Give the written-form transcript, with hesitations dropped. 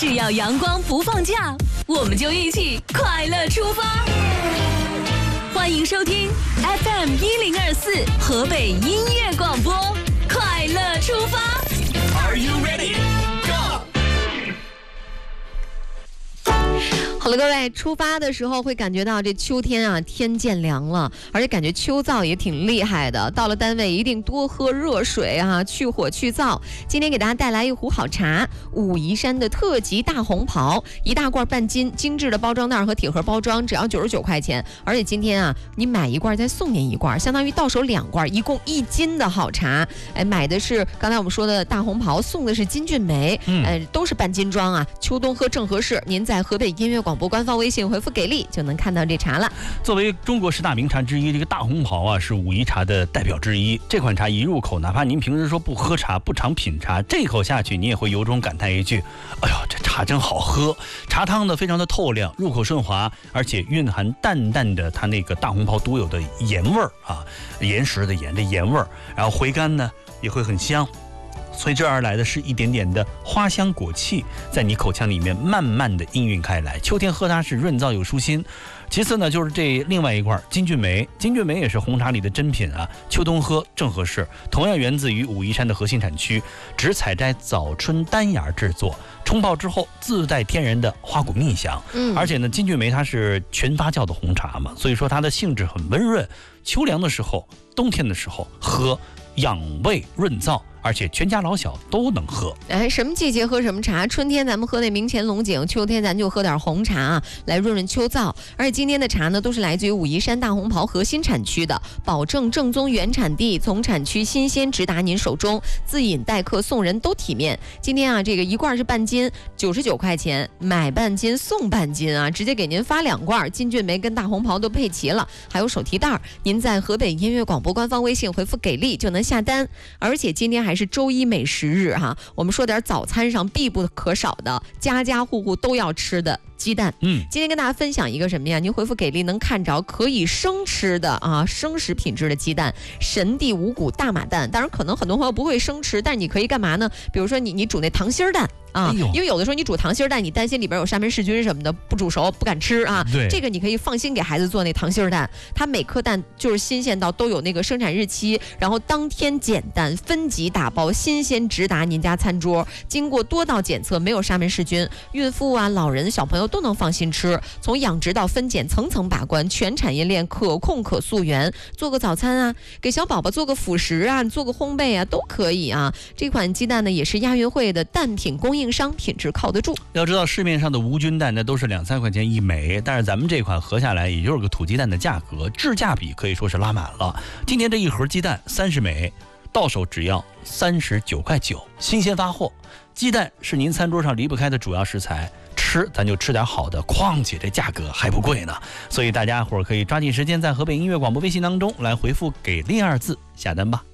只要阳光不放假，我们就一起快乐出发。欢迎收听 FM1024 河北音乐广播，快乐出发。 Are you ready? Go! 好了，各位，出发的时候会感觉到这秋天啊，天渐凉了，而且感觉秋燥也挺厉害的。到了单位一定多喝热水啊，去火去燥。今天给大家带来一壶好茶，武夷山的特级大红袍，一大罐半斤，精致的包装袋和铁盒包装，只要99块钱。而且今天啊，你买一罐再送您一罐，相当于到手2罐，一共1斤的好茶。哎，买的是刚才我们说的大红袍，送的是金骏眉，都是半斤装啊，秋冬喝正合适。您在河北音乐广播官方微信回复给力就能看到这茶了。 作为中国10大名茶之一，这个大红袍啊是武夷茶的代表之一。这款茶一入口，哪怕您平时说不喝茶、不常品茶，这口下去你也会由衷感叹一句：哎呦，这茶真好喝！茶汤呢非常的透亮，入口顺滑，而且蕴含淡淡的它那个大红袍独有的盐味儿啊，岩石的盐，这盐味儿，然后回甘呢也会很香。随之而来的是一点点的花香果气，在你口腔里面慢慢的氤氲开来。秋天喝它是润燥又舒心。其次呢，就是这另外一罐金骏眉，金骏眉也是红茶里的珍品啊，秋冬喝正合适。同样源自于武夷山的核心产区，只采摘早春丹芽制作，冲泡之后自带天然的花果蜜香。而且呢，金骏眉它是全发酵的红茶嘛，所以说它的性质很温润，秋凉的时候、冬天的时候喝养胃润燥，而且全家老小都能喝。 哎，什么季节喝什么茶？春天咱们喝那明前龙井，秋天咱就喝点红茶啊，来润润秋燥。而且今天的茶呢，都是来自于武夷山大红袍核心产区的，保证正宗原产地，从产区新鲜直达您手中，自饮待客送人都体面。今天啊，这个一罐是半斤，99块钱，买半斤送半斤啊，直接给您发2罐，金骏眉跟大红袍都配齐了，还有手提袋。您在河北音乐广播官方微信回复给力就能下单。而且今天还是周一美食日哈，我们说点早餐上必不可少的，家家户户都要吃的鸡蛋。今天跟大家分享一个什么呀？您回复给力能看着可以生吃的啊，生食品质的鸡蛋，神地五谷大马蛋。当然可能很多朋友不会生吃，但是你可以干嘛呢？比如说你煮那糖心蛋啊，因为有的时候你煮糖心蛋，你担心里边有沙门氏菌什么的，不煮熟不敢吃啊。 对， 这个你可以放心给孩子做那糖心蛋，它每颗蛋就是新鲜到都有那个生产日期，然后当天捡蛋分级打包，新鲜直达您家餐桌，经过多道检测没有沙门氏菌，孕妇啊、老人、小朋友都能放心吃。从养殖到分拣层层把关，全产业链可控可溯源。做个早餐啊，给小宝宝做个辅食啊，做个烘焙啊，都可以啊。这款鸡蛋呢也是亚运会的蛋品供应商，品质靠得住。 要知道市面上的无菌蛋呢都是2-3块钱一枚，但是咱们这款合下来也就是个土鸡蛋的价格，质价比可以说是拉满了。今天这一盒鸡蛋30枚，到手只要39.9块，新鲜发货。鸡蛋是您餐桌上离不开的主要食材，吃咱就吃点好的，况且这价格还不贵呢。所以大家伙可以抓紧时间在河北音乐广播微信当中来回复给力2字下单吧。